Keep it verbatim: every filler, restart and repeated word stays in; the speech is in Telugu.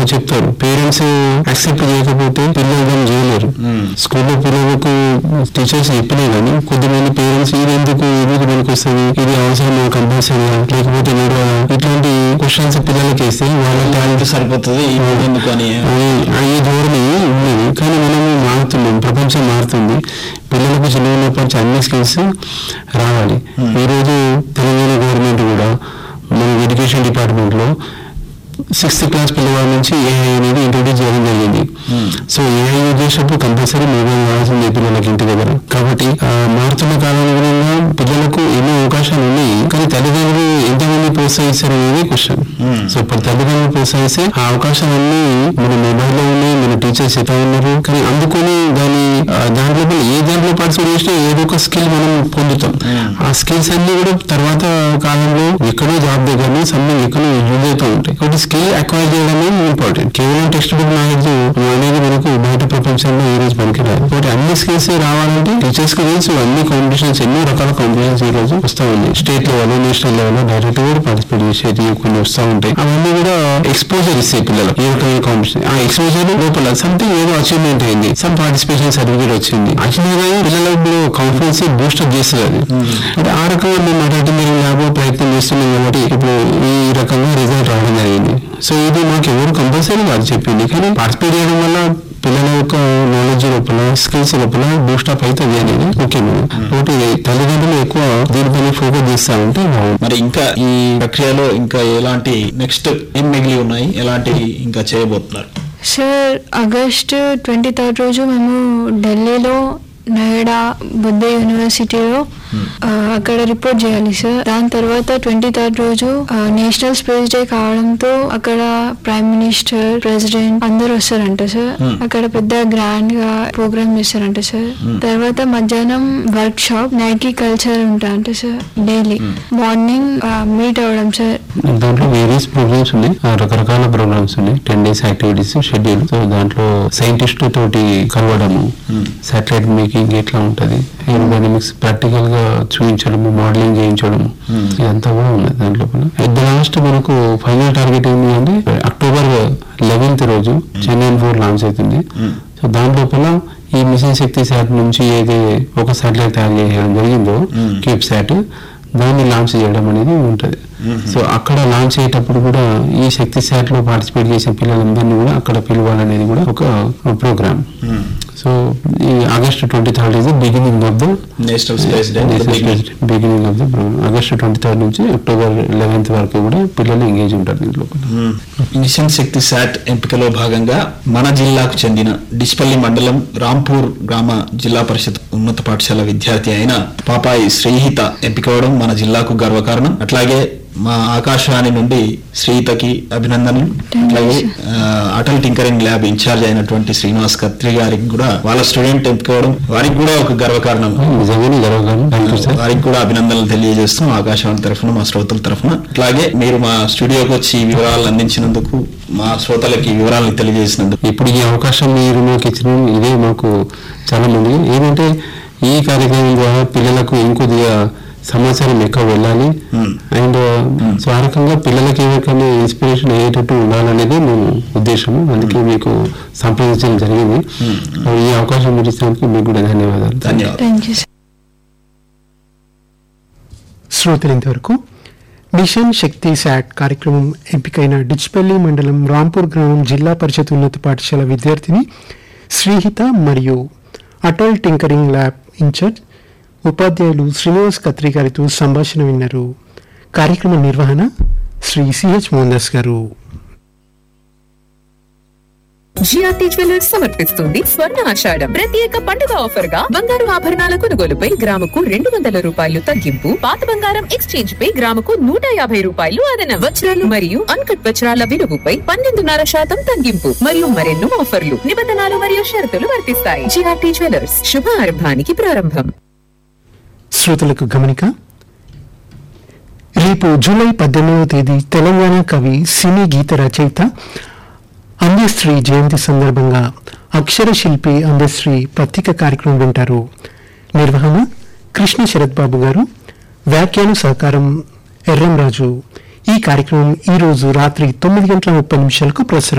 చెప్తారు. పేరెంట్స్ యాక్సెప్ట్ చేయకపోతే పిల్లలు దాన్ని చేయలేరు. స్కూల్లో పిల్లలకు టీచర్స్ చెప్పినా కానీ కొద్దిమంది పేరెంట్స్ ఇది ఎందుకు ఎందుకు పనికొస్తుంది, ఇది అవసరం కంపల్సరీ లేకపోతే ఇట్లాంటి క్వశ్చన్స్ పిల్లలకి వేస్తే వాళ్ళ టాలెంట్ సరిపోతుంది ఎందుకు అని ఈ ధోరణి ఉన్నది. కానీ మనము మారుతున్నాం, ప్రపంచం మారుతుంది. పిల్లలకు చిన్నప్పటి నుంచి అన్ని స్కిల్స్ రావాలి. ఈరోజు తెలంగాణ గవర్నమెంట్ కూడా మన ఎడ్యుకేషన్ డిపార్ట్మెంట్ లో సిక్స్త్ క్లాస్ పిల్లవాడి నుంచి ఏఐ అనేది ఇంట్రొడ్యూస్ చేయడం జరిగింది. సో ఏఐ యూజ్ చేసినప్పుడు కంపల్సరీ మొబైల్ కావాల్సింది పిల్లలకి ఇంటి దగ్గర. కాబట్టి మారుతున్న కాలానుగుణంగా పిల్లలకు ఎన్నో అవకాశాలు ఉన్నాయి. కానీ తల్లిదండ్రులు ఎంతమంది ప్రోత్సహిస్తారు అనేది క్వశ్చన్. సో ఇప్పుడు తల్లిదండ్రులు ప్రోత్సహిస్తే ఆ అవకాశాలన్నీ మన మొబైల్లో ఉన్నాయి, మన టీచర్స్ ఎట్లా ఉన్నారు. కానీ అందుకొని దాని దాంట్లో ఏ దాంట్లో పార్టిసిపేట్ చేసినా ఏదో ఒక స్కిల్ మనం పొందుతాం. ఆ స్కిల్స్ అన్ని కూడా తర్వాత కాలంలో ఎక్కడో జాబ్ దగ్గర సంథింగ్ ఎక్కడో యూజ్ అవుతూ ఉంటాయి. కాబట్టి స్కిల్ అక్వైర్ చేయడమే ఇంపార్టెంట్. కేవలం టెక్స్ట్ బుక్ నాలెడ్జ్ అనేది మనకు బయట ప్రపంచంలో ఈ రోజు పనికిరాదు. కాబట్టి అన్ని స్కిల్స్ రావాలంటే టీచర్స్ కి తెలుసు అన్ని కాంపిటీషన్స్, ఎన్నో రకాల కాంపిటీషన్స్ ఈ రోజు వస్తూ ఉన్నాయి. State level, national level direct కూడా పార్టిసిపేట్ చేసేది కొన్ని వస్తూ ఉంటాయి. అవన్నీ కూడా ఎక్స్పోజర్ ఇస్తాయి పిల్లలకు. ఏ రకమైన కాంపిటీషన్ ఆ ఎక్స్పోజర్ లోపల సంథింగ్ ఏదో అచీవ్మెంట్ అయింది, సమ్ పార్టిసిపేషన్ సర్టిఫికేట్ వచ్చింది, యాక్చువల్గా పిల్లలకు కాన్ఫిడెన్స్ బూస్టప్ చేస్తుంది. అది అంటే ఆ రకంగా మేము అటెండ్ ల్యాబ్ ప్రయత్నం చేస్తున్నాం కాబట్టి ఇప్పుడు ఈ రకంగా రిజల్ట్ రావడం జరిగింది. సో ఇది మాకు ఎవరు కంపల్సరీ కాదు చెప్పింది, కానీ పార్టిసిపేట్ చేయడం వల్ల పిల్లల యొక్క నాలెడ్జ్ లోపల స్కిల్స్ లోపల బూస్టప్ అవుతుంది అనేది ముఖ్యమైన. కాబట్టి తల్లిదండ్రులు ఎక్కువ దీనిపైన ఫోకస్ చేస్తా ఉంటే మరి ఇంకా ఈ ప్రక్రియలో ఇంకా ఎలాంటి నెక్స్ట్ ఏం మిగిలి ఉన్నాయి, ఎలాంటివి ఇంకా చేయబోతున్నారు? సార్ ఆగస్ట్ ట్వంటీ థర్డ్ రోజు మేము ఢిల్లీలో నోయిడా బుద్ధ యూనివర్సిటీలో అక్కడ రిపోర్ట్ చేయాలి సార్. దాని తర్వాత ట్వంటీ థర్డ్ రోజు నేషనల్ స్పేస్ డే కావడంతో అక్కడ ప్రైమ్ మినిస్టర్, ప్రెసిడెంట్ అందరూ వస్తారంట సార్. అక్కడ పెద్ద గ్రాండ్ గా ప్రోగ్రామ్ చేస్తారంట సార్. తర్వాత మధ్యాహ్నం వర్క్ షాప్ నైటీ కల్చర్ ఉంటాయంట సార్. డైలీ మార్నింగ్ మీట్ అవ్వడం సార్. దాంట్లో వేరియస్ ప్రోగ్రామ్స్ ఉన్నాయి, రకరకాల ప్రోగ్రామ్స్ ఉన్నాయి, ten days activities schedule. So దాంట్లో సైంటిస్ట్ తోటి కలవడము, సాటిలైట్ మేకింగ్ ఎట్లా ఉంటది, ఏరోడైనమిక్స్ ప్రాక్టికల్ గా చూపించడము, మోడలింగ్ చేయించడము, ఇదంతా కూడా ఉన్నది దాంట్లో. ఎట్ ద లాస్ట్ మనకు ఫైనల్ టార్గెట్ ఏంటి అంటే అక్టోబర్ లెవెన్త్ రోజు చంద్రయాన్ ఫోర్ లాంచ్ అవుతుంది. సో దాని లోపల ఈ మిషన్ శక్తి శాట్ నుంచి ఏది ఒక శాటిలైట్ తయారు చేయడం జరిగిందో క్యూబ్ శాట్, దాన్ని లాంచ్ చేయడం అనేది ఉంటుంది. సో అక్కడ లాంచ్ అయ్యేటప్పుడు కూడా ఈ శక్తి శాట్ లో పార్టిసిపేట్ చేసిన పిల్లలందరినీ కూడా అక్కడ పిలవాలనేది కూడా ఒక ప్రోగ్రామ్. సో ఈ August twenty third is the beginning of the national space day. Beginning of the programme August twenty third నుంచి అక్టోబర్ లెవెన్త్ వరకు కూడా పిల్లలు ఎంగేజ్ ఉంటారు దీంట్లో. మిషన్ శక్తి శాట్ ఎంపికలో భాగంగా మన జిల్లాకు చెందిన డిస్పల్లి మండలం రాంపూర్ గ్రామ జిల్లా పరిషత్ ఉన్నత పాఠశాల విద్యార్థి అయిన పాపాయి శ్రీహిత ఎంపికవడం మన జిల్లాకు గర్వకారణం. అట్లాగే మా ఆకాశవాణి నుండి శ్రీహితకి అభినందనలు. అట్లాగే అటల్ టింకరింగ్ ల్యాబ్ ఇన్ఛార్జ్ అయినటువంటి శ్రీనివాస్ కత్రి గారికి కూడా వాళ్ళ స్టూడెంట్ ఎంపికవడం వారికి కూడా ఒక గర్వకారణం. వారికి కూడా అభినందనలు తెలియజేస్తాం ఆకాశవాణి తరఫున, మా శ్రోతల తరఫున. అట్లాగే మీరు మా స్టూడియోకి వచ్చి వివరాలు అందించినందుకు, మా శ్రోతలకి వివరాలను తెలియజేసినందుకు, ఇప్పుడు ఈ అవకాశం మీరు మాకు ఇచ్చిన ఇదే మాకు చాలా మంది ఏంటంటే ఈ కార్యక్రమం ద్వారా పిల్లలకు ఇంకొద్దిగా సమాచారం ఎక్కువ వెళ్ళాలి. అండ్ సో ఆ రకంగా పిల్లలకి ఏ రకమైన ఇన్స్పిరేషన్ అయ్యేటట్టు ఉండాలనేది మేము ఉద్దేశము. అందుకే మీకు సంప్రదించడం జరిగింది. ఈ అవకాశం మీరు ఇచ్చినందుకు మీకు కూడా ధన్యవాదాలు. ధన్యవాదాలు. శ్రోతలు ఇంతవరకు మిషన్ శక్తి శాట్ కార్యక్రమం ఎంపికైన డిచ్పల్లి మండలం రాంపూర్ గ్రామం జిల్లా పరిషత్ ఉన్నత పాఠశాల విద్యార్థిని శ్రీహిత మరియు అటల్ టింకరింగ్ ల్యాబ్ ఇన్ఛార్జ్ ఉపాధ్యాయులు శ్రీనివాస్ కత్రి గారితో సంభాషణ విన్నారు. కార్యక్రమ నిర్వహణ శ్రీ సిహెచ్ మోహన్దాస్ గారు. జిఆర్టీ జ్యువెలర్స్ సమర్పిస్తుంది స్వర్ణ ఆషాఢం ప్రత్యేక పండుగ ఆఫర్ గా బంగారు ఆభరణాల కొనుగోలుపై గ్రాముకు రెండు వందల రూపాయలు తగ్గింపు, పాత బంగారం ఎక్స్చేంజ్ పై గ్రాముకు నూట యాభై రూపాయలు అదనం, వజ్రాలు మరియు అన్కట్ వజ్రాల విలువపై పన్నెండున్నర శాతం తగ్గింపు మరియు మరెన్నో ఆఫర్లు, నిబంధనలు మరియు షరతులు వర్తిస్తాయి. జిఆర్టీ జ్యువెలర్స్ శుభారంభానికి ప్రారంభం. శ్రోతలకు గమనిక, రేపు జూలై పద్దెనిమిదవ తేదీ తెలంగాణ కవి, సినీ గీత రచయిత అందశ్రీ జయంతి సందర్భంగా అక్షర శిల్పి అందశ్రీ ప్రత్యేక కార్యక్రమం వింటారు. నిర్వహణ కృష్ణ శరత్ బాబు గారు, వ్యాఖ్యాన సహకారం ఎర్రంరాజు. ఈ కార్యక్రమం ఈ రోజు రాత్రి తొమ్మిది గంటల ముప్పై నిమిషాలకు ప్రసారం.